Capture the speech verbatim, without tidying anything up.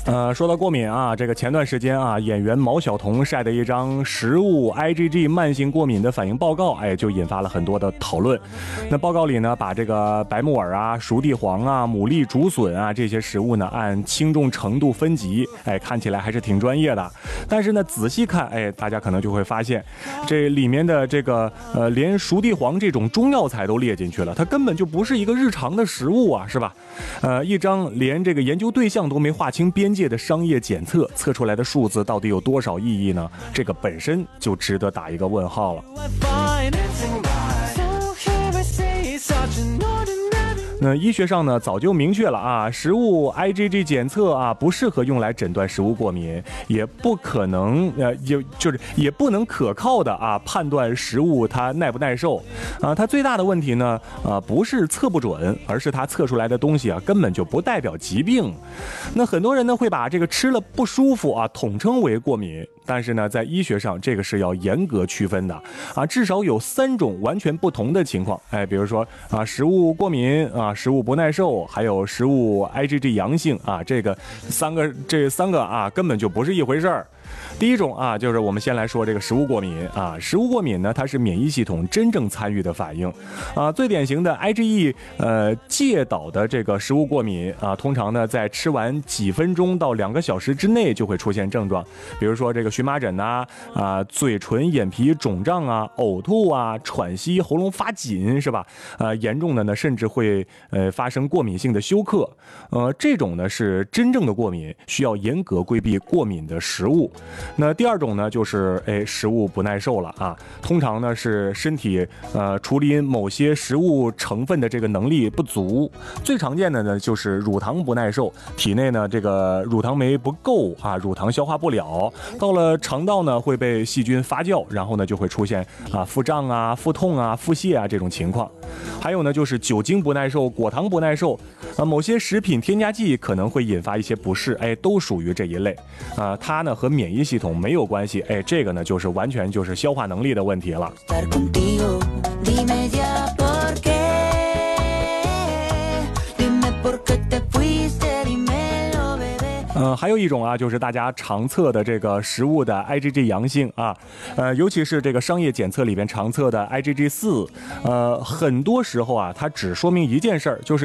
呃，说到过敏啊，这个前段时间啊，演员毛晓彤晒的一张食物 I G G 慢性过敏的反应报告，哎，就引发了很多的讨论。那报告里呢，把这个白木耳啊、熟地黄啊、牡蛎、竹笋啊这些食物呢，按轻重程度分级，哎，看起来还是挺专业的。但是呢，仔细看，哎，大家可能就会发现，这里面的这个呃，连熟地黄这种中药材都列进去了，它根本就不是一个日常的食物啊，是吧？呃，一张连这个研究对象都没划清边界的商业检测，测出来的数字到底有多少意义呢？这个本身就值得打一个问号了。那医学上呢，早就明确了啊，食物 I G G 检测啊，不适合用来诊断食物过敏，也不可能呃，也就是也不能可靠的啊判断食物它耐不耐受啊。它最大的问题呢，啊不是测不准，而是它测出来的东西啊根本就不代表疾病。那很多人呢会把这个吃了不舒服啊统称为过敏。但是呢，在医学上，这个是要严格区分的啊，至少有三种完全不同的情况。哎，比如说啊，食物过敏啊，食物不耐受，还有食物 I G G 阳性啊，这个三个这三个啊，根本就不是一回事儿。第一种啊，就是我们先来说这个食物过敏啊，食物过敏呢，它是免疫系统真正参与的反应啊。最典型的 I G E 呃介导的这个食物过敏啊，通常呢在吃完几分钟到两个小时之内就会出现症状，比如说这个荨麻疹呐啊，嘴唇眼皮肿胀啊，呕吐啊，喘息，喉咙发紧，是吧？呃，严重的呢，甚至会呃发生过敏性的休克。呃，这种呢是真正的过敏，需要严格规避过敏的食物。那第二种呢，就是哎食物不耐受了啊，通常呢是身体呃处理某些食物成分的这个能力不足，最常见的呢就是乳糖不耐受，体内呢这个乳糖酶不够啊，乳糖消化不了，到了肠道呢会被细菌发酵，然后呢就会出现啊腹胀啊、腹痛啊、腹泻啊这种情况。还有呢就是酒精不耐受、果糖不耐受啊，某些食品添加剂可能会引发一些不适，哎，都属于这一类啊。它呢和免疫系统没有关系，哎，这个呢就是完全就是消化能力的问题了。呃，还有一种啊，就是大家常测的这个食物的 I G G 阳性啊，呃，尤其是这个商业检测里边常测的 I G G 四，呃，很多时候啊，它只说明一件事儿，就是